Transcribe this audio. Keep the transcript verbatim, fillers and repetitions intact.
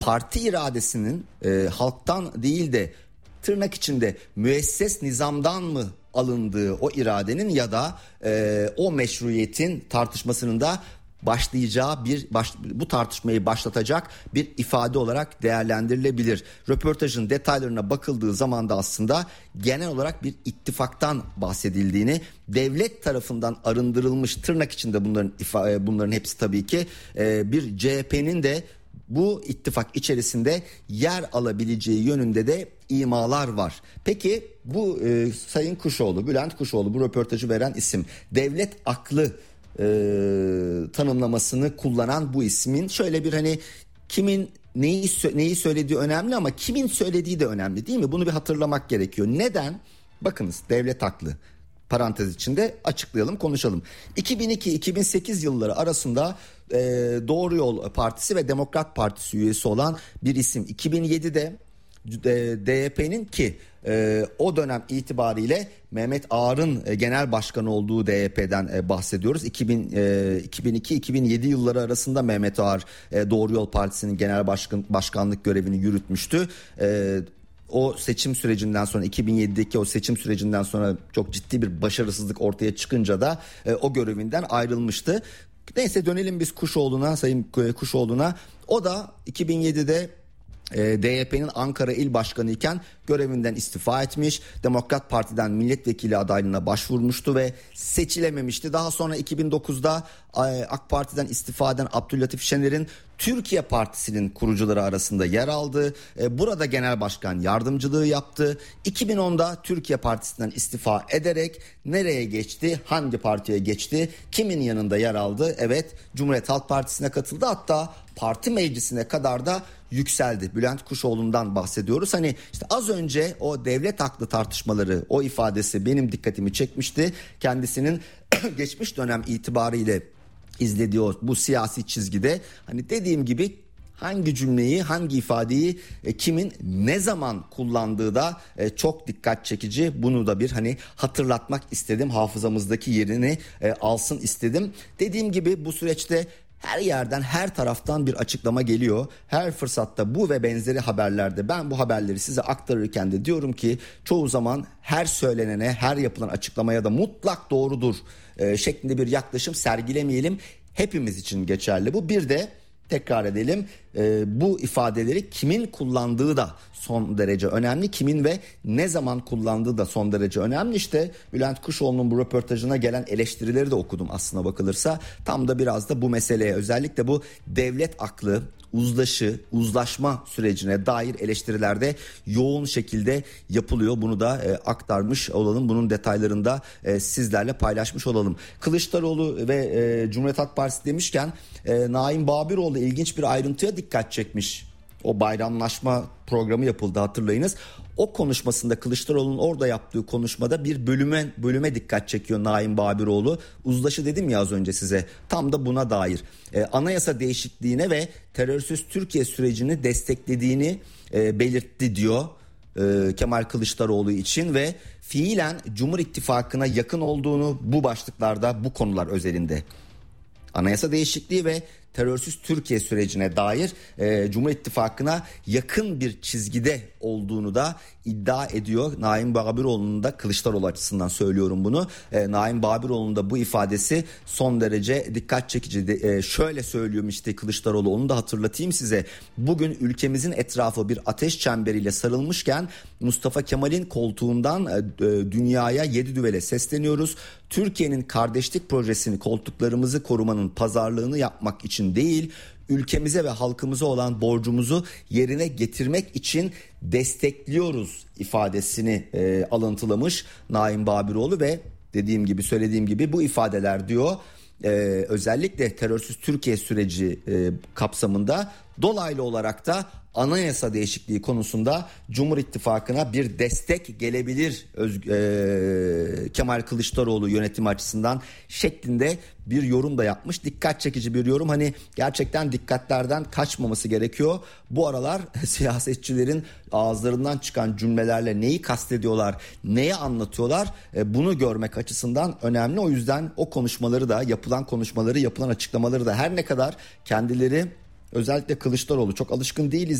parti iradesinin e, halktan değil de tırnak içinde müesses nizamdan mı alındığı o iradenin ya da e, o meşruiyetin tartışmasının da başlayacağı bir baş, bu tartışmayı başlatacak bir ifade olarak değerlendirilebilir. Röportajın detaylarına bakıldığı zaman da aslında genel olarak bir ittifaktan bahsedildiğini, devlet tarafından arındırılmış tırnak içinde bunların bunların hepsi tabii ki bir C H P'nin de bu ittifak içerisinde yer alabileceği yönünde de imalar var. Peki bu e, Sayın Kuşoğlu, Bülent Kuşoğlu, bu röportajı veren isim, devlet aklı e, tanımlamasını kullanan bu ismin şöyle bir hani kimin neyi neyi söylediği önemli ama kimin söylediği de önemli değil mi? Bunu bir hatırlamak gerekiyor. Neden? Bakınız, devlet aklı. Parantez içinde açıklayalım, konuşalım. iki bin iki iki bin sekiz yılları arasında e, Doğru Yol Partisi ve Demokrat Partisi üyesi olan bir isim. iki bin yedide e, D H P'nin ki e, o dönem itibariyle Mehmet Ağar'ın e, genel başkanı olduğu D H P'den e, bahsediyoruz. iki bin, e, iki bin iki iki bin yedi yılları arasında Mehmet Ağar e, Doğru Yol Partisi'nin genel başkan, başkanlık görevini yürütmüştü. E, O seçim sürecinden sonra, iki bin yedideki o seçim sürecinden sonra çok ciddi bir başarısızlık ortaya çıkınca da e, o görevinden ayrılmıştı. Neyse, dönelim biz Kuşoğlu'na, Sayın Kuşoğlu'na. O da iki bin yedide e, D H P'nin Ankara İl Başkanı iken görevinden istifa etmiş. Demokrat Parti'den milletvekili adaylığına başvurmuştu ve seçilememişti. Daha sonra iki bin dokuzda e, AK Parti'den istifa eden Abdüllatif Şener'in Türkiye Partisi'nin kurucuları arasında yer aldı. E, burada genel başkan yardımcılığı yaptı. iki bin onda Türkiye Partisi'nden istifa ederek nereye geçti? Hangi partiye geçti? Kimin yanında yer aldı? Evet, Cumhuriyet Halk Partisi'ne katıldı. Hatta parti meclisine kadar da yükseldi. Bülent Kuşoğlu'ndan bahsediyoruz. Hani işte az önce o devlet aklı tartışmaları, o ifadesi benim dikkatimi çekmişti. Kendisinin geçmiş dönem itibariyle izlediği o, bu siyasi çizgide hani dediğim gibi hangi cümleyi, hangi ifadeyi e, kimin ne zaman kullandığı da e, çok dikkat çekici. Bunu da bir hani hatırlatmak istedim. Hafızamızdaki yerini e, alsın istedim. Dediğim gibi bu süreçte her yerden, her taraftan bir açıklama geliyor. Her fırsatta bu ve benzeri haberlerde ben bu haberleri size aktarırken de diyorum ki çoğu zaman her söylenene, her yapılan açıklamaya da mutlak doğrudur e, şeklinde bir yaklaşım sergilemeyelim. Hepimiz için geçerli bu. Bir de tekrar edelim, e, bu ifadeleri kimin kullandığı da son derece önemli. Kimin ve ne zaman kullandığı da son derece önemli. İşte Bülent Kuşoğlu'nun bu röportajına gelen eleştirileri de okudum aslına bakılırsa. Tam da biraz da bu meseleye, özellikle bu devlet aklı, uzlaşı, uzlaşma sürecine dair eleştirilerde yoğun şekilde yapılıyor. Bunu da e, aktarmış olalım. Bunun detaylarını da e, sizlerle paylaşmış olalım. Kılıçdaroğlu ve e, Cumhuriyet Halk Partisi demişken e, Naim Babiroğlu ilginç bir ayrıntıya dikkat çekmiş. O bayramlaşma programı yapıldı, hatırlayınız. O konuşmasında, Kılıçdaroğlu'nun orada yaptığı konuşmada bir bölüme bölüme dikkat çekiyor Naim Babiroğlu. Uzlaşı dedim ya az önce size, tam da buna dair. Ee, anayasa değişikliğine ve terörsüz Türkiye sürecini desteklediğini e, belirtti diyor e, Kemal Kılıçdaroğlu için ve fiilen Cumhur İttifakı'na yakın olduğunu bu başlıklarda, bu konular özelinde, anayasa değişikliği ve terörsüz Türkiye sürecine dair e, Cumhur İttifakı'na yakın bir çizgide olduğunu da iddia ediyor. Naim Babiroğlu'nun da, Kılıçdaroğlu açısından söylüyorum bunu, e, Naim Babiroğlu'nun da bu ifadesi son derece dikkat çekici. De, e, şöyle söylüyorum işte Kılıçdaroğlu, onu da hatırlatayım size. Bugün ülkemizin etrafı bir ateş çemberiyle sarılmışken Mustafa Kemal'in koltuğundan e, dünyaya yedi düvele sesleniyoruz. Türkiye'nin kardeşlik projesini, koltuklarımızı korumanın pazarlığını yapmak için değil, ülkemize ve halkımıza olan borcumuzu yerine getirmek için destekliyoruz ifadesini e, alıntılamış Naim Babiroğlu ve dediğim gibi, söylediğim gibi bu ifadeler diyor e, özellikle terörsüz Türkiye süreci e, kapsamında dolaylı olarak da anayasa değişikliği konusunda Cumhur İttifakı'na bir destek gelebilir Öz- e, Kemal Kılıçdaroğlu yönetimi açısından şeklinde bir yorum da yapmış. Dikkat çekici bir yorum. Hani gerçekten dikkatlerden kaçmaması gerekiyor. Bu aralar siyasetçilerin ağızlarından çıkan cümlelerle neyi kastediyorlar, neyi anlatıyorlar, e, bunu görmek açısından önemli. O yüzden o konuşmaları da, yapılan konuşmaları, yapılan açıklamaları da her ne kadar kendileri özellikle Kılıçdaroğlu çok alışkın değiliz